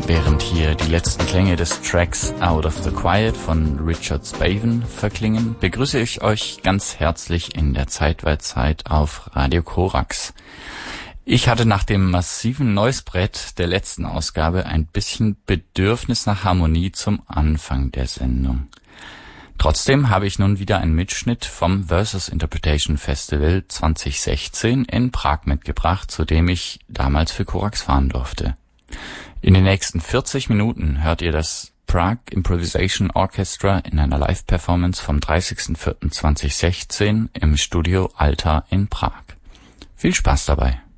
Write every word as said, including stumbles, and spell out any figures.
Während hier die letzten Klänge des Tracks Out of the Quiet von Richard Spaven verklingen, begrüße ich euch ganz herzlich in der Zeitweitzeit auf Radio Korax. Ich hatte nach dem massiven Noise-Brett der letzten Ausgabe ein bisschen Bedürfnis nach Harmonie zum Anfang der Sendung. Trotzdem habe ich nun wieder einen Mitschnitt vom Versus Interpretation Festival zwanzig sechzehn in Prag mitgebracht, zu dem ich damals für Korax fahren durfte. In den nächsten vierzig Minuten hört ihr das Prague Improvisation Orchestra in einer Live-Performance vom dreißigsten vierten zweitausendsechzehn im Studio Alta in Prag. Viel Spaß dabei!